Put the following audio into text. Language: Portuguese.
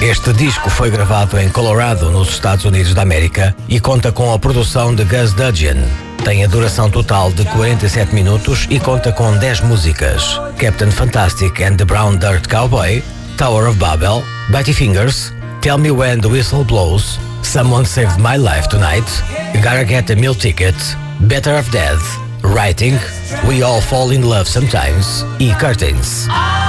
Este disco foi gravado em Colorado, nos Estados Unidos da América, e conta com a produção de Gus Dudgeon. Tem a duração total de 47 minutos e conta com 10 músicas: Captain Fantastic and the Brown Dirt Cowboy, Tower of Babel, Betty Fingers, Tell Me When the Whistle Blows, Someone Saved My Life Tonight, Gotta Get a Meal Ticket, Better Off Dead, Writing, We All Fall in Love Sometimes e Curtains.